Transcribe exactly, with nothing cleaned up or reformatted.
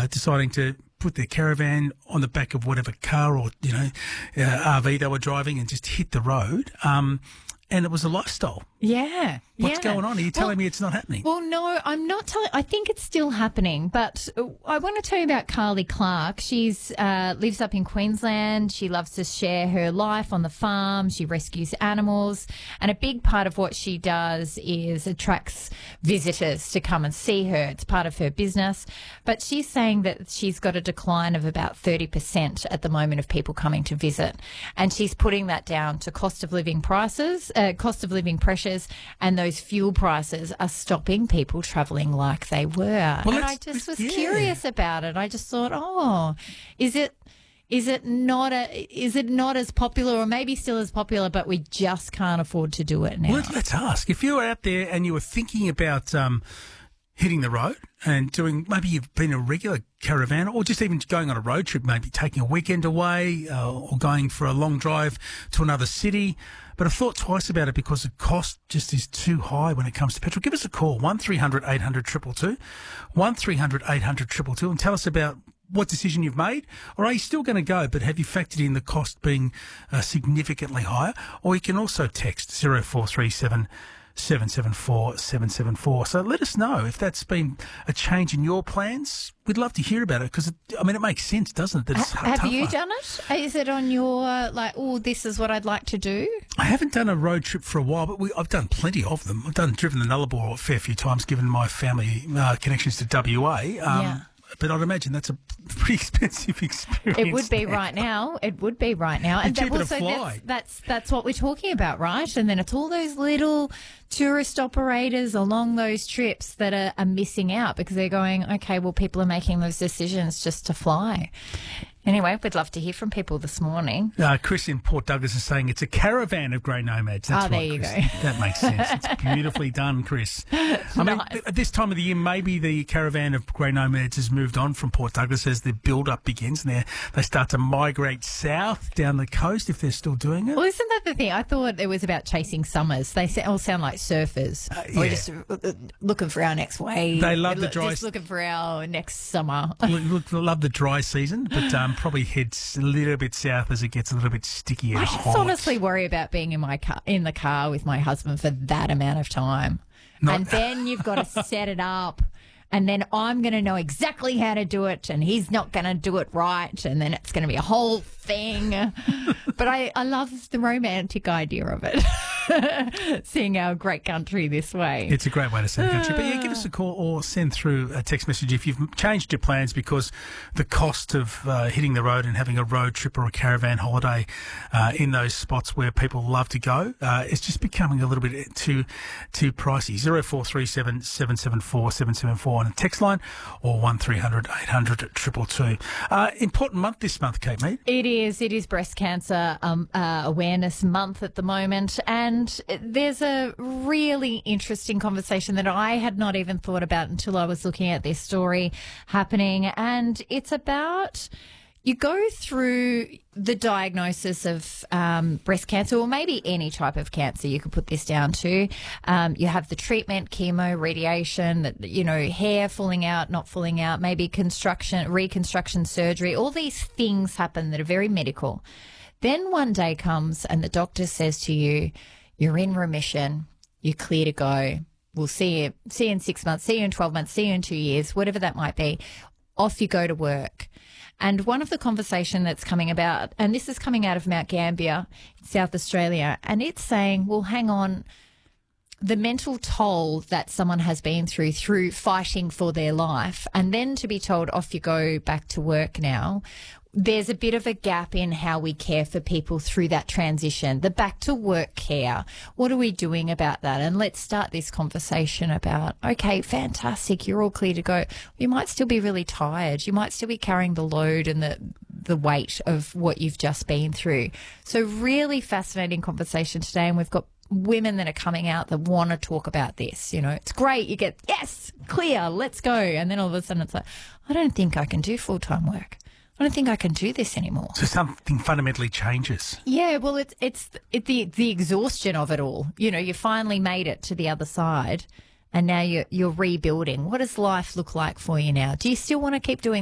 uh, deciding to put their caravan on the back of whatever car or, you know, uh, R V they were driving and just hit the road. Um, and it was a lifestyle. Yeah. What's yeah. going on? Are you telling well, me it's not happening? Well, no, I'm not telling. I think it's still happening, but I want to tell you about Carly Clark. She's uh, lives up in Queensland. She loves to share her life on the farm. She rescues animals, and a big part of what she does is attracts visitors to come and see her. It's part of her business, but she's saying that she's got a decline of about thirty percent at the moment of people coming to visit, and she's putting that down to cost of living prices, uh, cost of living pressures, and those fuel prices are stopping people travelling like they were. Well, and I just was yeah. curious about it. I just thought, oh, is it is it not a is it not as popular, or maybe still as popular, but we just can't afford to do it now? Well, let's ask. If you were out there and you were thinking about um, hitting the road and doing, maybe you've been a regular caravan, or just even going on a road trip, maybe taking a weekend away uh, or going for a long drive to another city, but I've thought twice about it because the cost just is too high when it comes to petrol. Give us a call, one three hundred eight hundred two two two, one three hundred eight hundred two two two, and tell us about what decision you've made, or are you still going to go, but have you factored in the cost being uh, significantly higher? Or you can also text zero four three seven seven seven four seven seven four. So let us know if that's been a change in your plans. We'd love to hear about it because, I mean, it makes sense, doesn't it? That it's Ha- have tougher. you done it? Is it on your, uh, like, oh, this is what I'd like to do? I haven't done a road trip for a while, but we, I've done plenty of them. I've done driven the Nullarbor a fair few times, given my family uh, connections to W A. Um, Yeah. But I'd imagine that's a pretty expensive experience. It would be now. right now. It would be right now. It's cheaper to also, fly. That's, that's that's what we're talking about, right? And then it's all those little tourist operators along those trips that are, are missing out because they're going, okay, well, people are making those decisions just to fly. Anyway, we'd love to hear from people this morning. Uh, Chris in Port Douglas is saying it's a caravan of grey nomads. That's Oh, there right, you Chris. go. That makes sense. It's beautifully done, Chris. I mean, Nice. th- at this time of the year, maybe the caravan of grey nomads has moved on from Port Douglas as the build-up begins, and they they start to migrate south down the coast if they're still doing it. Well, isn't that the thing? I thought it was about chasing summers. They sa- all sound like surfers. Uh, We're yeah. just uh, looking for our next wave. They love We're the lo- dry Just s- looking for our next summer. Look, look, love the dry season, but um, probably heads a little bit south as it gets a little bit sticky and I hot. just honestly worry about being in my car, in the car with my husband for that amount of time. Not- and then you've got to set it up. And then I'm going to know exactly how to do it, and he's not going to do it right, and then it's going to be a whole thing. But I, I love the romantic idea of it, seeing our great country this way. It's a great way to see the country. But yeah, give us a call or send through a text message if you've changed your plans because the cost of uh, hitting the road and having a road trip or a caravan holiday uh, in those spots where people love to go, uh, it's just becoming a little bit too too pricey. zero four three seven seven seven four seven seven four on a text line or one three hundred eight hundred two two two. Uh, important month this month, Kate Mead. It is. It is Breast Cancer um, uh, Awareness Month at the moment, and there's a really interesting conversation that I had not even thought about until I was looking at this story happening, and it's about... You go through the diagnosis of um, breast cancer, or maybe any type of cancer you could put this down to. Um, you have the treatment, chemo, radiation, you know, hair falling out, not falling out, maybe construction, reconstruction surgery. All these things happen that are very medical. Then one day comes and the doctor says to you, you're in remission, you're clear to go. We'll see you, see you in six months, see you in twelve months, see you in two years, whatever that might be. Off you go to work. And one of the conversation that's coming about, and this is coming out of Mount Gambier in South Australia, and it's saying, well, hang on, the mental toll that someone has been through, through fighting for their life, and then to be told, off you go back to work now, there's a bit of a gap in how we care for people through that transition, the back to work care. What are we doing about that? And let's start this conversation about, okay, fantastic, you're all clear to go. You might still be really tired. You might still be carrying the load and the the weight of what you've just been through. So really fascinating conversation today, and we've got women that are coming out that want to talk about this. You know, it's great. You get, yes, clear, let's go. And then all of a sudden it's like, I don't think I can do full-time work. I don't think I can do this anymore. So something fundamentally changes. Yeah, well, it's it's it, the the exhaustion of it all. You know, you finally made it to the other side, and now you're you're rebuilding. What does life look like for you now? Do you still want to keep doing